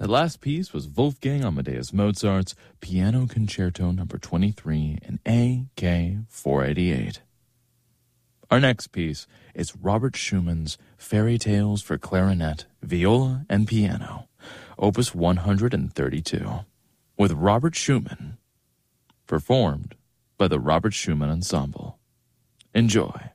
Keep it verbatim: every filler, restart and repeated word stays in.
That last piece was Wolfgang Amadeus Mozart's Piano Concerto number twenty-three in A K four eighty-eight. Our next piece is Robert Schumann's Fairy Tales for Clarinet, Viola, and Piano, Opus one hundred thirty-two, with Robert Schumann, performed by the Robert Schumann Ensemble. Enjoy.